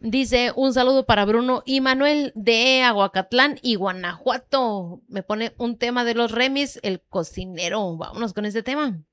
Dice un saludo para Bruno y Manuel de Aguacatlán y Guanajuato. Me pone un tema de los Remis, el cocinero. Vámonos con este tema.